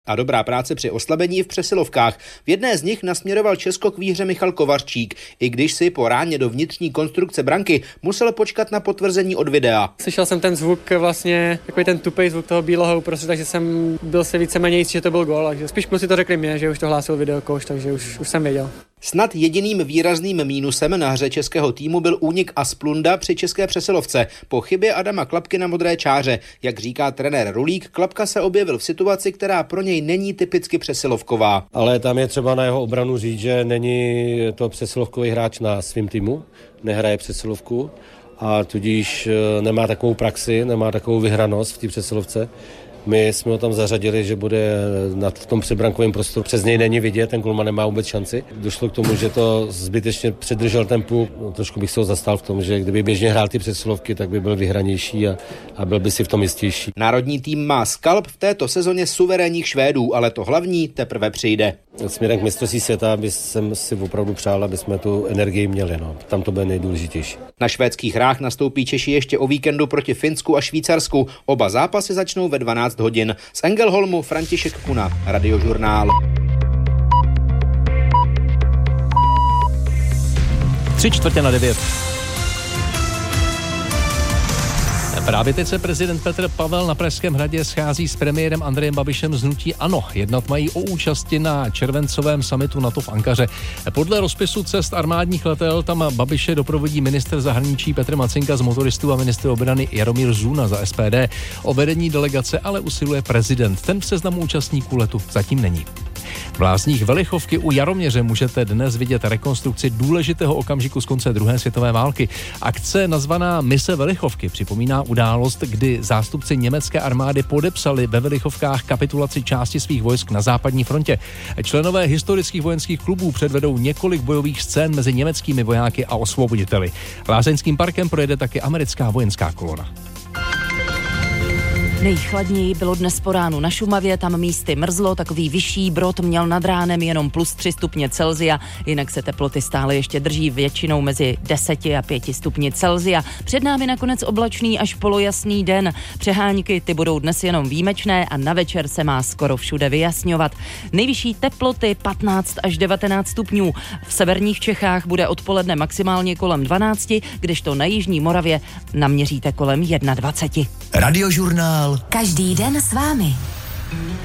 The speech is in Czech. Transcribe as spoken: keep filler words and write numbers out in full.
A dobrá práce při oslabení v přesilovkách. V jedné z nich nasměroval Česko k výhře Michal Kovařčík, i když si po ráně do vnitřní konstrukce branky musel počkat na potvrzení od videa. Slyšel jsem ten zvuk, vlastně takový ten tupej zvuk toho bílého uprostřed, takže jsem byl si víceméně jistý, že to byl gól. Takže spíš kluci to řekli mě, že už to hlásil videokouš, takže už, už jsem věděl. Snad jediným výrazným mínusem na hře českého týmu byl únik Asplunda při české přesilovce. Po chybě Adama Klapky na modré čáře. Jak říká trenér Rulík, Klapka se objevil v situaci, která pro něj není typicky přesilovková. Ale tam je třeba na jeho obranu říct, že není to přesilovkový hráč na svým týmu, nehraje přesilovku a tudíž nemá takovou praxi, nemá takovou vyhranost v té přesilovce. My jsme ho tam zařadili, že bude v tom předbrankovém prostoru. Přes něj není vidět, ten golman nemá vůbec šanci. Došlo k tomu, že to zbytečně předržel ten puk. No, trošku bych se ho zastal v tom, že kdyby běžně hrál ty přesilovky, tak by byl vyhranější a, a byl by si v tom jistější. Národní tým má skalp v této sezóně suverénních Švédů, ale to hlavní teprve přijde. Směrem k mistrovství světa jsem si opravdu přál, aby jsme tu energii měli. No. Tam to bude nejdůležitější. Na švédských hrách nastoupí Češi ještě o víkendu proti Finsku a Švýcarsku. Oba zápasy začnou ve dvanáct hodin. Z Engelholmu František Kuna, Radiožurnál. Tři čtvrtě na devět. Právě teď se prezident Petr Pavel na Pražském hradě schází s premiérem Andrejem Babišem z hnutí ANO. Jednat mají o účasti na červencovém summitu NATO v Ankaře. Podle rozpisu cest armádních letadel tam Babiše doprovodí ministr zahraničí Petr Macinka z motoristů a ministr obrany Jaromír Zuna za S P D. O vedení delegace ale usiluje prezident. Ten v seznamu účastníků letu zatím není. V Lázních Velichovky u Jaroměře můžete dnes vidět rekonstrukci důležitého okamžiku z konce druhé světové války. Akce nazvaná Mise Velichovky připomíná událost, kdy zástupci německé armády podepsali ve Velichovkách kapitulaci části svých vojsk na západní frontě. Členové historických vojenských klubů předvedou několik bojových scén mezi německými vojáky a osvoboditeli. Lázeňským parkem projede taky americká vojenská kolona. Nejchladněji bylo dnes po ránu na Šumavě, tam místy mrzlo, takový vyšší Brod měl nad ránem jenom plus tři stupně Celsia, jinak se teploty stále ještě drží většinou mezi deseti a pěti stupni Celsia. Před námi nakonec oblačný až polojasný den. Přehánky ty budou dnes jenom výjimečné a na večer se má skoro všude vyjasňovat. Nejvyšší teploty patnáct až devatenáct stupňů. V severních Čechách bude odpoledne maximálně kolem dvanácti, kdežto na jižní Moravě naměříte kolem dvacet jedna. Radiožurnál. Každý den s vámi.